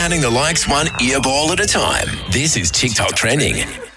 counting the likes one earball at a time. This is TikTok Trending.